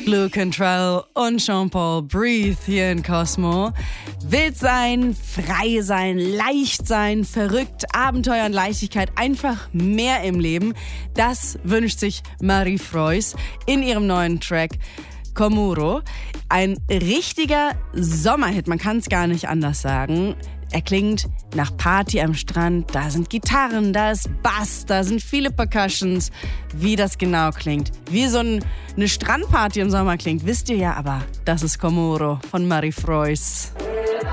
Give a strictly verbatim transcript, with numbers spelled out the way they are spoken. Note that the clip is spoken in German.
Blue Control und Jean-Paul Breathe hier in Cosmo. Wild sein, frei sein, leicht sein, verrückt, Abenteuer und Leichtigkeit, einfach mehr im Leben. Das wünscht sich Marie Frois in ihrem neuen Track Komuro. Ein richtiger Sommerhit, man kann es gar nicht anders sagen. Er klingt nach Party am Strand, da sind Gitarren, da ist Bass, da sind viele Percussions. Wie das genau klingt, wie so ein, eine Strandparty im Sommer klingt, wisst ihr ja, aber das ist Komuro von Marie Frois.